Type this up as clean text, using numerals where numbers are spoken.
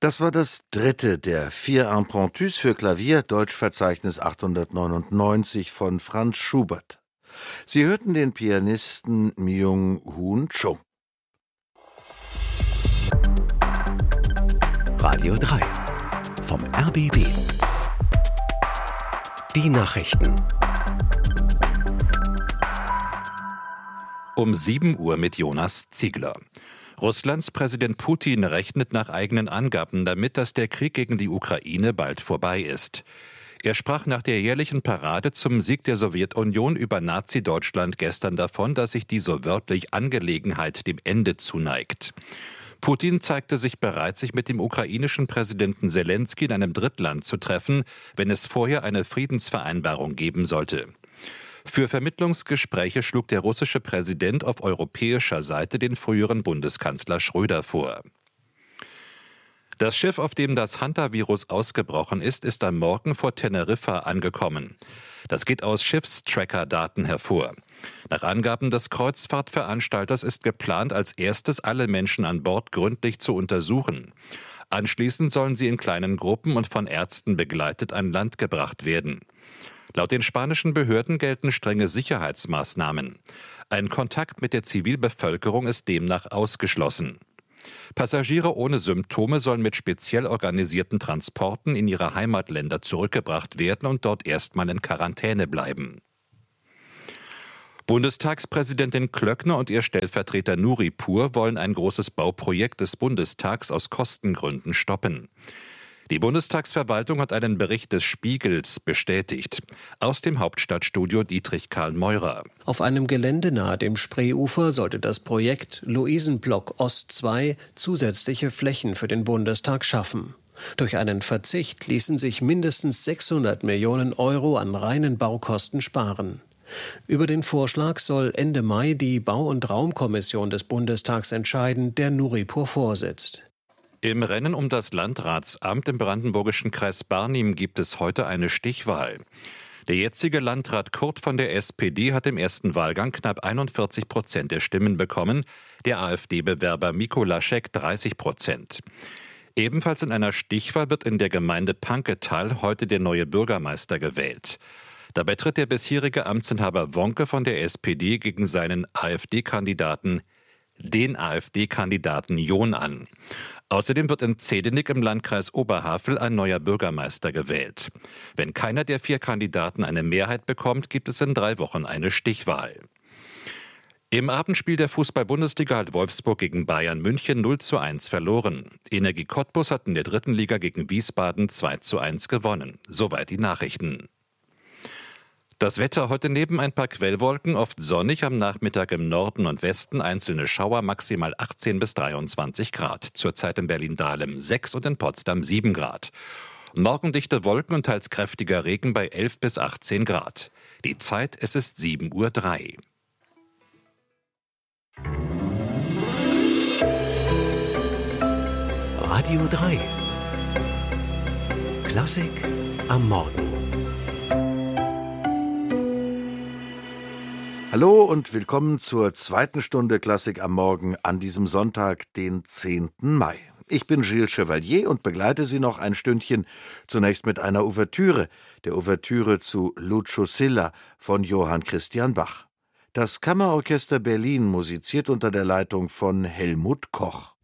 Das war das dritte der 4 Impromptus für Klavier, Deutschverzeichnis 899 von Franz Schubert. Sie hörten den Pianisten Myung-Hoon Cho. Radio 3 vom RBB. Die Nachrichten. Um 7 Uhr mit Jonas Ziegler. Russlands Präsident Putin rechnet nach eigenen Angaben damit, dass der Krieg gegen die Ukraine bald vorbei ist. Er sprach nach der jährlichen Parade zum Sieg der Sowjetunion über Nazi-Deutschland gestern davon, dass sich die so wörtlich Angelegenheit dem Ende zuneigt. Putin zeigte sich bereit, sich mit dem ukrainischen Präsidenten Selenskyj in einem Drittland zu treffen, wenn es vorher eine Friedensvereinbarung geben sollte. Für Vermittlungsgespräche schlug der russische Präsident auf europäischer Seite den früheren Bundeskanzler Schröder vor. Das Schiff, auf dem das Hantavirus ausgebrochen ist am Morgen vor Teneriffa angekommen. Das geht aus Schiffstracker-Daten hervor. Nach Angaben des Kreuzfahrtveranstalters ist geplant, als erstes alle Menschen an Bord gründlich zu untersuchen. Anschließend sollen sie in kleinen Gruppen und von Ärzten begleitet an Land gebracht werden. Laut den spanischen Behörden gelten strenge Sicherheitsmaßnahmen. Ein Kontakt mit der Zivilbevölkerung ist demnach ausgeschlossen. Passagiere ohne Symptome sollen mit speziell organisierten Transporten in ihre Heimatländer zurückgebracht werden und dort erstmal in Quarantäne bleiben. Bundestagspräsidentin Klöckner und ihr Stellvertreter Nuripur wollen ein großes Bauprojekt des Bundestags aus Kostengründen stoppen. Die Bundestagsverwaltung hat einen Bericht des Spiegels bestätigt. Aus dem Hauptstadtstudio Dietrich Karl Meurer. Auf einem Gelände nahe dem Spreeufer sollte das Projekt Luisenblock Ost 2 zusätzliche Flächen für den Bundestag schaffen. Durch einen Verzicht ließen sich mindestens 600 Millionen Euro an reinen Baukosten sparen. Über den Vorschlag soll Ende Mai die Bau- und Raumkommission des Bundestags entscheiden, der Nuripur vorsitzt. Im Rennen um das Landratsamt im brandenburgischen Kreis Barnim gibt es heute eine Stichwahl. Der jetzige Landrat Kurt von der SPD hat im ersten Wahlgang knapp 41% der Stimmen bekommen, der AfD-Bewerber Miko Laschek 30%. Ebenfalls in einer Stichwahl wird in der Gemeinde Panketal heute der neue Bürgermeister gewählt. Dabei tritt der bisherige Amtsinhaber Wonke von der SPD gegen den AfD-Kandidaten John an. Außerdem wird in Zehdenick im Landkreis Oberhavel ein neuer Bürgermeister gewählt. Wenn keiner der 4 Kandidaten eine Mehrheit bekommt, gibt es in 3 Wochen eine Stichwahl. Im Abendspiel der Fußball-Bundesliga hat Wolfsburg gegen Bayern München 0:1 verloren. Energie Cottbus hat in der 3. Liga gegen Wiesbaden 2:1 gewonnen. Soweit die Nachrichten. Das Wetter heute neben ein paar Quellwolken, oft sonnig, am Nachmittag im Norden und Westen einzelne Schauer, maximal 18 bis 23 Grad. Zurzeit in Berlin-Dahlem 6 und in Potsdam 7 Grad. Morgen dichte Wolken und teils kräftiger Regen bei 11 bis 18 Grad. Die Zeit, es ist 7:03 Uhr. Radio 3 Klassik am Morgen. Hallo und willkommen zur 2. Stunde Klassik am Morgen an diesem Sonntag, den 10. Mai. Ich bin Gilles Chevalier und begleite Sie noch ein Stündchen, zunächst mit einer Ouvertüre, der Ouvertüre zu Lucio Silla von Johann Christian Bach. Das Kammerorchester Berlin musiziert unter der Leitung von Helmut Koch.